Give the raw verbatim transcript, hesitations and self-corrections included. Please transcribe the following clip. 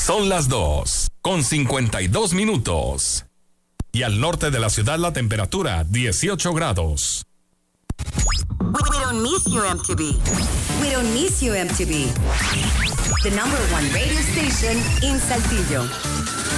Son las dos, con cincuenta y dos minutos. Y al norte de la ciudad la temperatura dieciocho grados. We, we don't miss you, M T V. We don't miss you, M T V. The number one radio station in Saltillo.